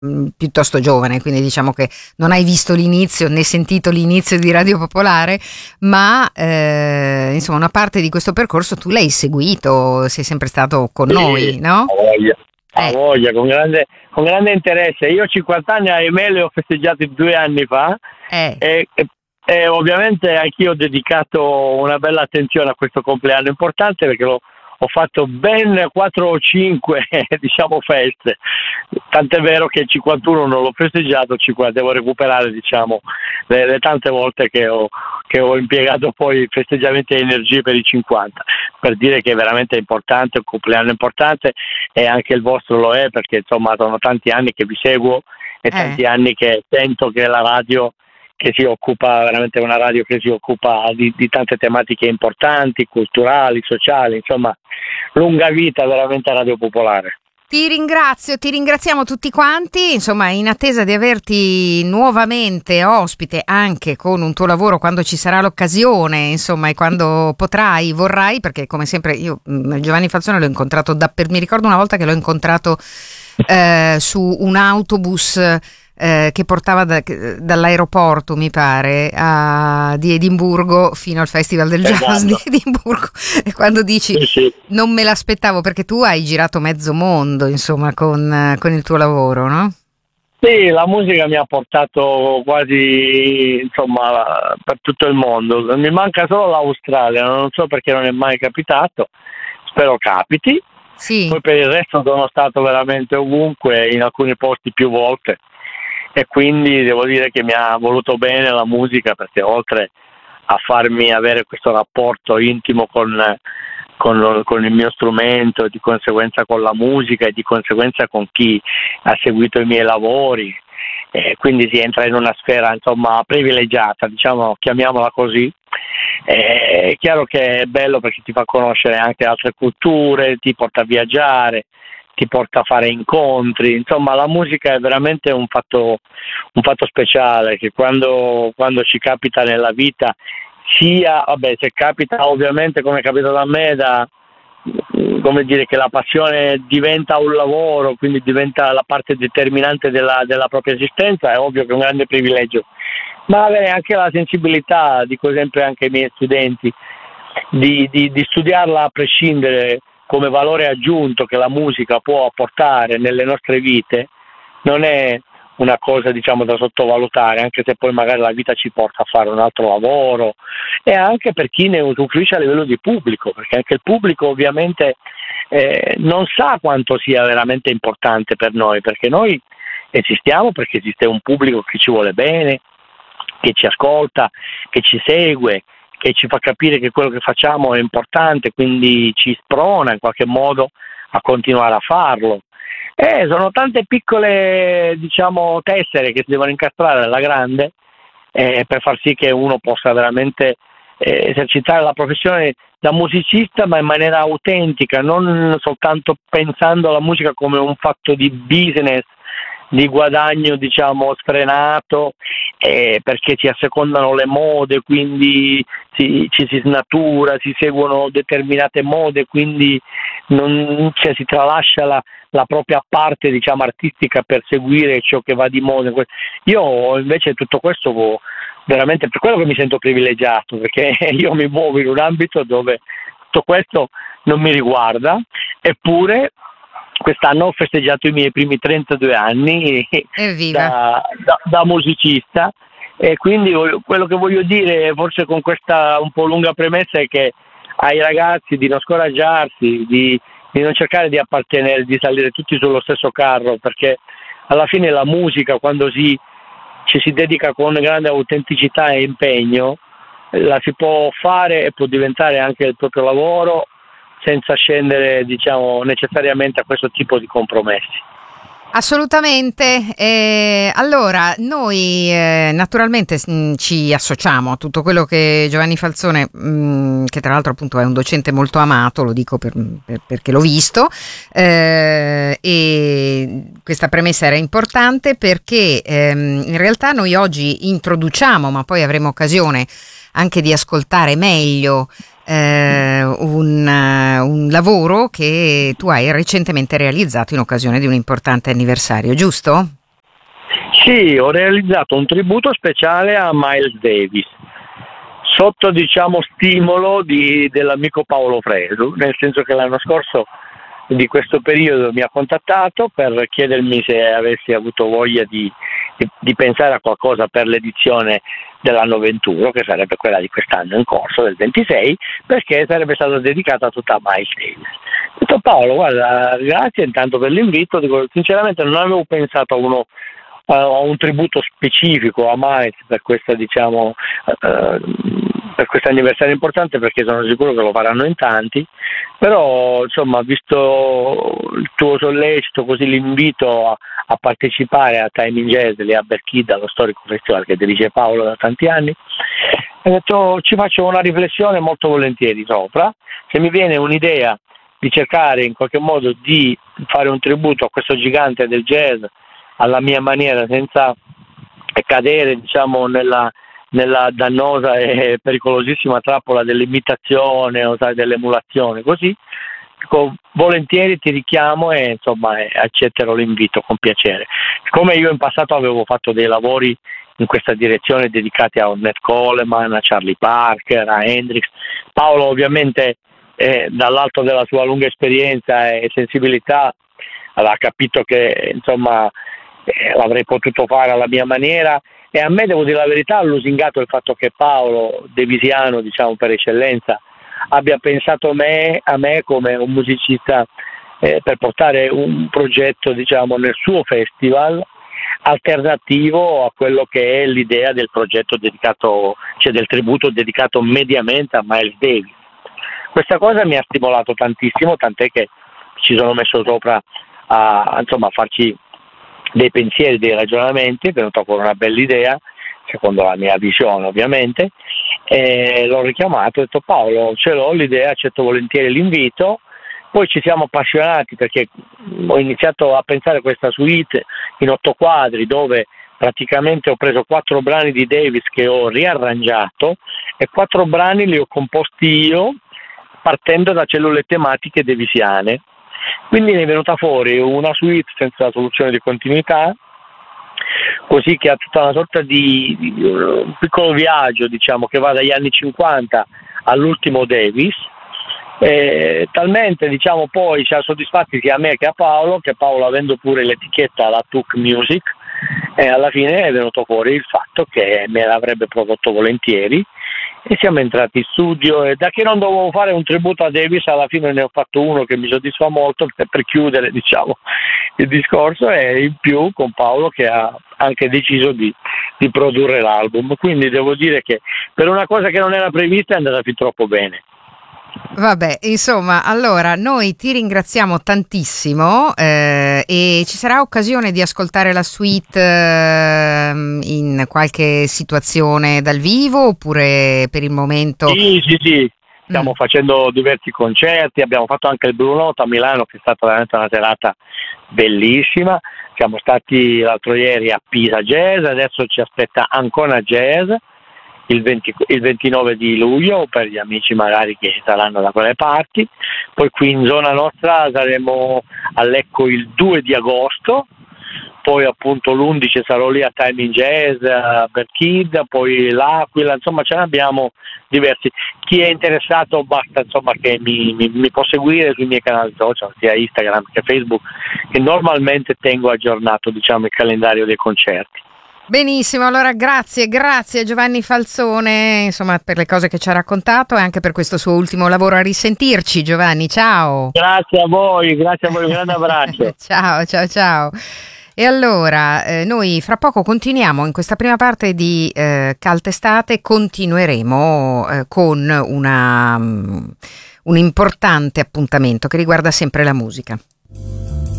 piuttosto giovane, quindi diciamo che non hai visto l'inizio né sentito l'inizio di Radio Popolare, ma insomma una parte di questo percorso tu l'hai seguito, sei sempre stato con noi, no? Ha voglia, con grande interesse. Io ho 50 anni, ahimè, li ho festeggiati 2 anni fa e ovviamente anch'io ho dedicato una bella attenzione a questo compleanno importante, perché ho fatto ben 4 o 5 diciamo feste, tant'è vero che il 51 non l'ho festeggiato, devo recuperare diciamo le tante volte che ho impiegato poi festeggiamenti e energie per i 50, per dire che è veramente importante, un compleanno importante, e anche il vostro lo è, perché insomma sono tanti anni che vi seguo e tanti anni che sento che la radio che si occupa, veramente è una radio che si occupa di tante tematiche importanti, culturali, sociali, insomma, lunga vita veramente a Radio Popolare. Ti ringraziamo tutti quanti, insomma, in attesa di averti nuovamente ospite anche con un tuo lavoro quando ci sarà l'occasione, insomma, e quando vorrai, perché come sempre io Giovanni Falzone l'ho incontrato mi ricordo una volta che l'ho incontrato su un autobus che portava dall'aeroporto, mi pare, di Edimburgo fino al Festival del Jazz di Edimburgo, e quando dici sì. Non me l'aspettavo, perché tu hai girato mezzo mondo, insomma, con il tuo lavoro, no? Sì, la musica mi ha portato quasi, insomma, per tutto il mondo. Mi manca solo l'Australia, non so perché non è mai capitato, spero capiti. Sì. Poi per il resto sono stato veramente ovunque, in alcuni posti più volte, e quindi devo dire che mi ha voluto bene la musica, perché oltre a farmi avere questo rapporto intimo con il mio strumento, e di conseguenza con la musica, e di conseguenza con chi ha seguito i miei lavori, quindi si entra in una sfera insomma privilegiata, diciamo, chiamiamola così. È chiaro che è bello perché ti fa conoscere anche altre culture, ti porta a viaggiare, ti porta a fare incontri, insomma la musica è veramente un fatto speciale, che quando ci capita nella vita, sia, se capita ovviamente come è capitato a me, come dire, che la passione diventa un lavoro, quindi diventa la parte determinante della propria esistenza, è ovvio che è un grande privilegio, ma avere anche la sensibilità, dico sempre anche ai miei studenti, di studiarla a prescindere come valore aggiunto che la musica può apportare nelle nostre vite, non è una cosa diciamo da sottovalutare, anche se poi magari la vita ci porta a fare un altro lavoro, e anche per chi ne usufruisce a livello di pubblico, perché anche il pubblico ovviamente non sa quanto sia veramente importante per noi, perché noi esistiamo perché esiste un pubblico che ci vuole bene, che ci ascolta, che ci segue, che ci fa capire che quello che facciamo è importante, quindi ci sprona in qualche modo a continuare a farlo. Sono tante piccole, diciamo, tessere che si devono incastrare alla grande per far sì che uno possa veramente esercitare la professione da musicista, ma in maniera autentica, non soltanto pensando alla musica come un fatto di business, di guadagno diciamo sfrenato, perché si assecondano le mode, quindi ci si snatura, si seguono determinate mode, quindi si tralascia la propria parte diciamo artistica per seguire ciò che va di moda. Io invece tutto questo veramente, per quello che mi sento privilegiato, perché io mi muovo in un ambito dove tutto questo non mi riguarda, eppure quest'anno ho festeggiato i miei primi 32 anni da musicista, e quindi quello che voglio dire, forse con questa un po' lunga premessa, è che ai ragazzi di non scoraggiarsi, di non cercare di appartenere, di salire tutti sullo stesso carro, perché alla fine la musica, quando ci si dedica con grande autenticità e impegno, la si può fare e può diventare anche il proprio lavoro, senza scendere diciamo necessariamente a questo tipo di compromessi. Assolutamente. Allora noi naturalmente ci associamo a tutto quello che Giovanni Falzone, che tra l'altro appunto è un docente molto amato, lo dico perché l'ho visto, e questa premessa era importante perché in realtà noi oggi introduciamo, ma poi avremo occasione anche di ascoltare meglio un lavoro che tu hai recentemente realizzato in occasione di un importante anniversario, giusto? Sì, ho realizzato un tributo speciale a Miles Davis, sotto stimolo dell'amico Paolo Fresu, nel senso che l'anno scorso di questo periodo mi ha contattato per chiedermi se avessi avuto voglia di pensare a qualcosa per l'edizione dell'anno 21, che sarebbe quella di quest'anno in corso, del 26, perché sarebbe stata dedicata tutta a Miles Davis. Ho detto: Paolo, guarda, grazie intanto per l'invito, dico, sinceramente non avevo pensato a un tributo specifico a Miles per questa per questo anniversario importante, perché sono sicuro che lo faranno in tanti, però insomma, visto il tuo sollecito, così l'invito a partecipare a Time in Jazz lì a Berchida, allo storico festival che dirige Paolo da tanti anni, ho detto ci faccio una riflessione molto volentieri sopra. Se mi viene un'idea di cercare in qualche modo di fare un tributo a questo gigante del jazz alla mia maniera, senza cadere nella dannosa e pericolosissima trappola dell'imitazione o dell'emulazione, così volentieri ti richiamo e accetterò l'invito con piacere. Siccome io in passato avevo fatto dei lavori in questa direzione dedicati a Ornette Coleman, a Charlie Parker, a Hendrix, Paolo ovviamente dall'alto della sua lunga esperienza e sensibilità aveva capito che l'avrei potuto fare alla mia maniera, e a me, devo dire la verità, ha lusingato il fatto che Paolo, devisiano per eccellenza, abbia pensato a me come un musicista per portare un progetto nel suo festival alternativo a quello che è l'idea del progetto dedicato, cioè del tributo dedicato mediamente a Miles Davis. Questa cosa mi ha stimolato tantissimo, tant'è che ci sono messo sopra a farci dei pensieri, dei ragionamenti. È venuta fuori una bella idea, secondo la mia visione ovviamente, e l'ho richiamato, ho detto: Paolo, ce l'ho l'idea, accetto volentieri l'invito. Poi ci siamo appassionati, perché ho iniziato a pensare questa suite in 8 quadri, dove praticamente ho preso 4 brani di Davis che ho riarrangiato e 4 brani li ho composti io partendo da cellule tematiche davisiane. Quindi ne è venuta fuori una suite senza soluzione di continuità, così che ha tutta una sorta di un piccolo viaggio, che va dagli anni 50 all'ultimo Davis. Talmente poi ci ha soddisfatti sia a me che a Paolo, avendo pure l'etichetta la Tuk Music, e alla fine è venuto fuori il fatto che me l'avrebbe prodotto volentieri, e siamo entrati in studio, e da che non dovevo fare un tributo a Davis alla fine ne ho fatto uno che mi soddisfa molto per chiudere il discorso, e in più con Paolo che ha anche deciso di produrre l'album. Quindi devo dire che per una cosa che non era prevista è andata fin troppo bene. Vabbè, allora noi ti ringraziamo tantissimo e ci sarà occasione di ascoltare la suite in qualche situazione dal vivo, oppure per il momento? Sì. Stiamo facendo diversi concerti, abbiamo fatto anche il Blue Note a Milano, che è stata veramente una serata bellissima. Siamo stati l'altro ieri a Pisa Jazz, adesso ci aspetta Ancona Jazz il 29 di luglio, per gli amici magari che saranno da quelle parti. Poi qui in zona nostra saremo a Lecco il 2 di agosto, poi appunto l'11 sarò lì a Time in Jazz, a Berchida, poi l'Aquila, ce ne abbiamo diversi. Chi è interessato basta che mi può seguire sui miei canali social, sia Instagram che Facebook, che normalmente tengo aggiornato il calendario dei concerti. Benissimo, allora grazie a Giovanni Falzone per le cose che ci ha raccontato e anche per questo suo ultimo lavoro. A risentirci, Giovanni, ciao. Grazie a voi, un grande abbraccio. Ciao. E allora noi fra poco continuiamo in questa prima parte di Caltestate, continueremo con un importante appuntamento che riguarda sempre la musica.